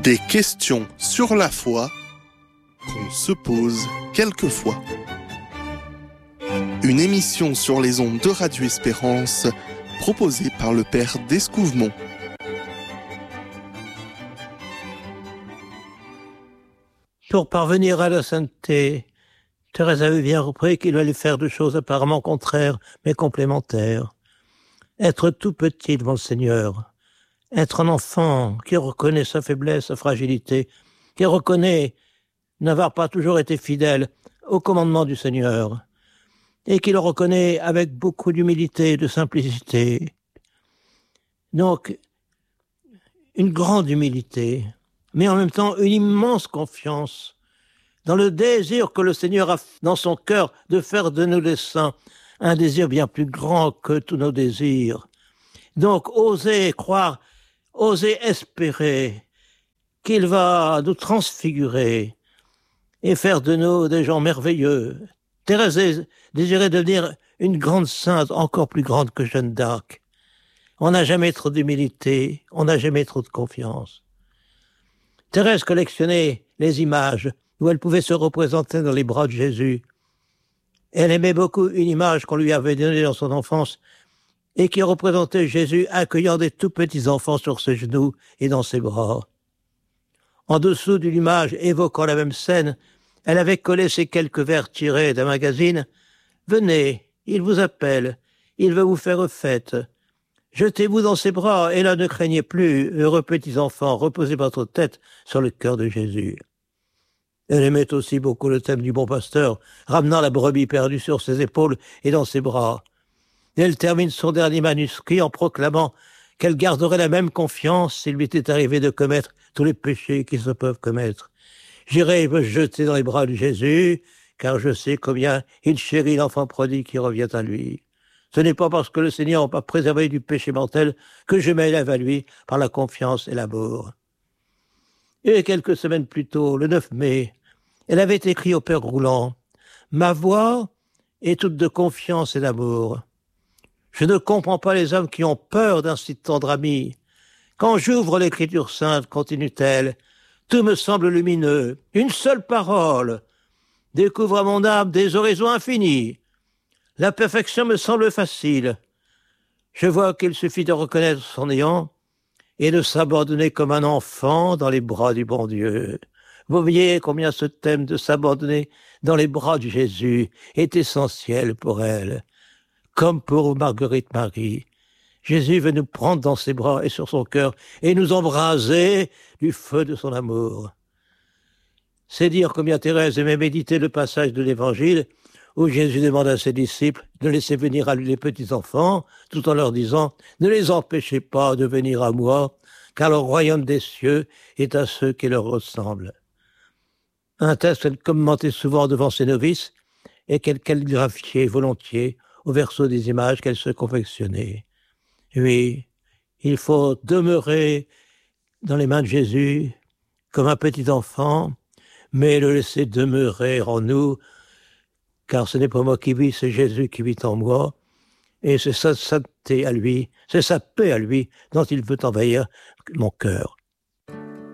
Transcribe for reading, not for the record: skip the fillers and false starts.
Des questions sur la foi qu'on se pose quelquefois. Une émission sur les ondes de Radio Espérance proposée par le Père d'Escouvemont. Pour parvenir à la sainteté, Thérèse avait bien compris qu'il allait faire deux choses apparemment contraires, mais complémentaires. Être tout petit devant le Seigneur, être un enfant qui reconnaît sa faiblesse, sa fragilité, qui reconnaît n'avoir pas toujours été fidèle au commandement du Seigneur, et qui le reconnaît avec beaucoup d'humilité et de simplicité. Donc, une grande humilité, mais en même temps une immense confiance dans le désir que le Seigneur a dans son cœur de faire de nous les saints, un désir bien plus grand que tous nos désirs. Donc, oser croire, oser espérer qu'il va nous transfigurer et faire de nous des gens merveilleux. Thérèse désirait devenir une grande sainte, encore plus grande que Jeanne d'Arc. On n'a jamais trop d'humilité, on n'a jamais trop de confiance. Thérèse collectionnait les images où elle pouvait se représenter dans les bras de Jésus. Elle aimait beaucoup une image qu'on lui avait donnée dans son enfance et qui représentait Jésus accueillant des tout petits enfants sur ses genoux et dans ses bras. En dessous d'une image évoquant la même scène, elle avait collé ces quelques vers tirés d'un magazine. « Venez, il vous appelle, il veut vous faire fête. Jetez-vous dans ses bras et là ne craignez plus, heureux petits enfants, reposez votre tête sur le cœur de Jésus. » Elle aimait aussi beaucoup le thème du bon pasteur, ramenant la brebis perdue sur ses épaules et dans ses bras. Et elle termine son dernier manuscrit en proclamant qu'elle garderait la même confiance s'il lui était arrivé de commettre tous les péchés qui se peuvent commettre. J'irai me jeter dans les bras de Jésus, car je sais combien il chérit l'enfant prodigue qui revient à lui. Ce n'est pas parce que le Seigneur m'a préservé du péché mortel que je m'élève à lui par la confiance et l'amour. Et quelques semaines plus tôt, le 9 mai, elle avait écrit au Père Roulant « Ma voix est toute de confiance et d'amour. Je ne comprends pas les hommes qui ont peur d'un si tendre ami. Quand j'ouvre l'Écriture sainte, continue-t-elle, tout me semble lumineux. Une seule parole découvre à mon âme des horizons infinis. La perfection me semble facile. Je vois qu'il suffit de reconnaître son néant et de s'abandonner comme un enfant dans les bras du bon Dieu. » Vous voyez combien ce thème de s'abandonner dans les bras de Jésus est essentiel pour elle. Comme pour Marguerite Marie, Jésus veut nous prendre dans ses bras et sur son cœur et nous embraser du feu de son amour. C'est dire combien Thérèse aimait méditer le passage de l'Évangile où Jésus demande à ses disciples de laisser venir à lui les petits-enfants, tout en leur disant « Ne les empêchez pas de venir à moi, car le royaume des cieux est à ceux qui leur ressemblent. » Un texte qu'elle commentait souvent devant ses novices et qu'elle calligraphiait volontiers au verso des images qu'elle se confectionnait. Oui, il faut demeurer dans les mains de Jésus comme un petit enfant, mais le laisser demeurer en nous, car ce n'est pas moi qui vis, c'est Jésus qui vit en moi, et c'est sa sainteté à lui, c'est sa paix à lui dont il veut envahir mon cœur.